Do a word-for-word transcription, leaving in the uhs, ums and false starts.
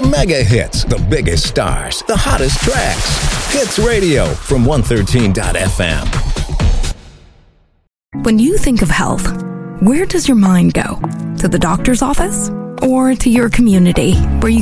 The mega hits, the biggest stars, the hottest tracks. Hits Radio from one thirteen dot f m. When you think of health, where does your mind go? To the doctor's office? Or to your community, where you